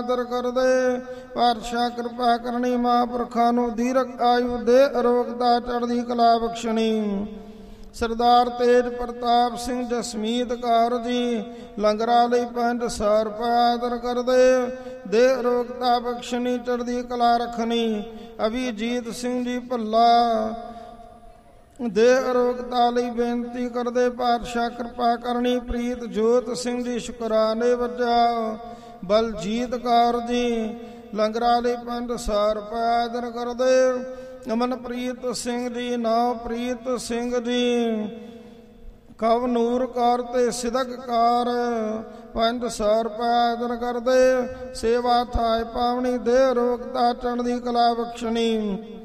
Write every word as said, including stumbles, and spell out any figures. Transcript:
ਆਦਰ ਕਰਦੇ। ਪਾਤਸ਼ਾਹ ਕਿਰਪਾ ਕਰਨੀ ਮਹਾਂਪੁਰਖਾਂ ਨੂੰ ਦੀਰਘ ਆਯੂ ਦੇ ਅਰੋਗਤਾ ਚੜ੍ਹਦੀ ਕਲਾ ਬਖਸ਼ਣੀ। ਸਰਦਾਰ ਤੇਜ ਪ੍ਰਤਾਪ ਸਿੰਘ ਜਸਮੀਤ ਕੌਰ ਜੀ ਲੰਗਰਾਂ ਲਈ ਪੰਜ ਸੌ ਰੁਪਏ ਆਦਰ ਕਰਦੇ। ਦੇ ਅਰੋਗਤਾ ਬਖਸ਼ਣੀ ਚੜ੍ਹਦੀ ਕਲਾ ਰੱਖਣੀ। ਅਭਿਜੀਤ ਸਿੰਘ ਜੀ ਭੱਲਾ ਦੇ ਅਰੋਗਤਾ ਲਈ ਬੇਨਤੀ ਕਰਦੇ। ਪਾਤਸ਼ਾਹ ਕਿਰਪਾ ਕਰਨੀ। ਪ੍ਰੀਤ ਜੋਤ ਸਿੰਘ ਜੀ ਸ਼ੁਕਰਾਨੇ ਵਜਾ। ਬਲਜੀਤ ਕੌਰ ਜੀ ਲੰਗਰਾਂ ਲਈ ਪੰਜ ਸੌ ਰੁਪਏ ਆਦਰ ਕਰਦੇ। ਅਮਨਪ੍ਰੀਤ ਸਿੰਘ ਜੀ ਨਵਪ੍ਰੀਤ ਸਿੰਘ ਜੀ ਕਵਨੂਰ ਕੌਰ ਤੇ ਸਿਦਕ ਕੌਰ ਪੰਜ ਸੌ ਰੁਪਏ ਆਦਰ ਕਰਦੇ। ਸੇਵਾ ਥਾਏ ਪਾਵਣੀ ਦੇ ਅਰੋਗਤਾ ਚੜ੍ਹਦੀ ਕਲਾ ਬਖਸ਼ਣੀ।